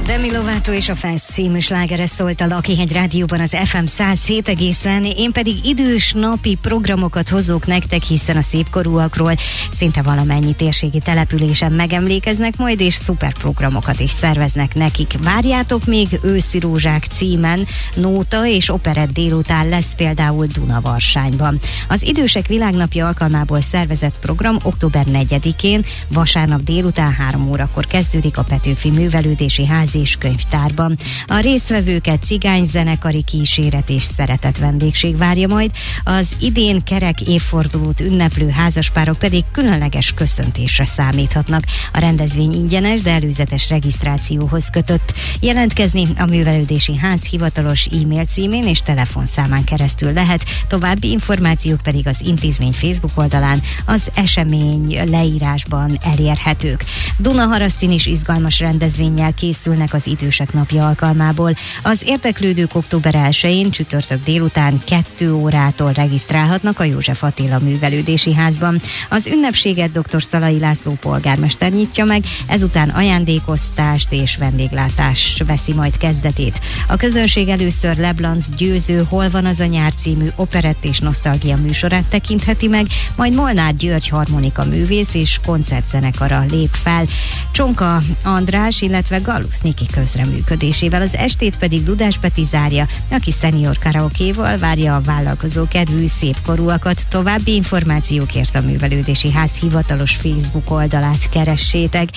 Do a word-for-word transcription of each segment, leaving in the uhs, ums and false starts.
Demi Lovato és a Fast című slágere szólt a Lakihegy Rádióban az ef em száz hét egészen, én pedig idős napi programokat hozok nektek, hiszen a szépkorúakról szinte valamennyi térségi településen megemlékeznek majd, és szuper programokat is szerveznek nekik. Várjátok még, Őszi Rózsák címen nóta és operett délután lesz például Dunavarsányban. Az Idősek Világnapja alkalmából szervezett program október negyedikén, vasárnap délután három órakor kezdődik a Petőfi Művelődési Ház és Könyvtárban. A résztvevőket cigányzenekari kíséret és szeretett vendégség várja majd, az idén kerek évfordulót ünneplő házaspárok pedig különleges köszöntésre számíthatnak. A rendezvény ingyenes, de előzetes regisztrációhoz kötött. Jelentkezni a Művelődési Ház hivatalos e-mail címén és telefonszámán keresztül lehet, további információk pedig az intézmény Facebook oldalán, az esemény leírásban elérhetők. Dunaharasztin is izgalmas rendezvénnyel készülnek az Idősek Napja alkalmából. Az érdeklődők október elsején csütörtök délután kettő órától regisztrálhatnak a József Attila Művelődési Házban. Az ünnepséget dr. Szalai László polgármester nyitja meg, ezután ajándékosztást és vendéglátást veszi majd kezdetét. A közönség először Leblanc Győző Hol van az a nyár című operett és nosztalgia műsorát tekintheti meg, majd Molnár György harmonika művész és koncertzenekara lép fel. Csonka András, illetve Gallusz Niki közreműködésével, az estét pedig Dudás Peti zárja, aki szenior karaokéval várja a vállalkozó kedvű szépkorúakat. További információkért a Művelődési Ház hivatalos Facebook oldalát keressétek,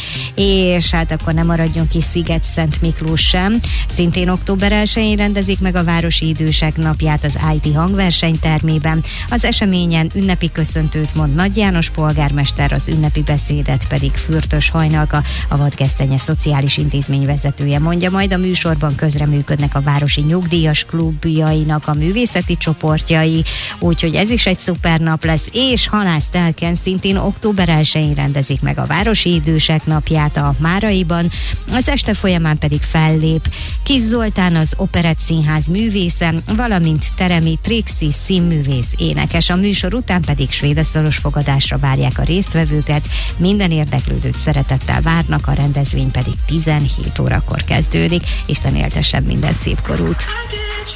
és hát akkor nem maradjon ki Sziget-Szent Miklós sem. Szintén október elsején rendezik meg a Városi Idősek Napját az i té hangversenytermében. Az eseményen ünnepi köszöntőt mond Nagy János polgármester, az ünnepi beszédet pedig Fürtös Hajnalka, a Vadgesztenye Szociális Intézmény vezetője mondja, majd a műsorban közreműködnek a városi nyugdíjas klubjainak a művészeti csoportjai, úgyhogy ez is egy szuper nap lesz, és Halásztelken szintén október elsején rendezik meg a Városi Idősek Napját a Máraiban, az este folyamán pedig fellép Kis Zoltán, az Operett Színház művésze, valamint Teremi Trixi színművész énekes. A műsor után pedig svédasztalos fogadásra várják a résztvevőket, minden érdeklődőt szeretettel várnak, a rendezvény pedig tizenhét órakor kezdődik. Isten éltesen minden szép korút!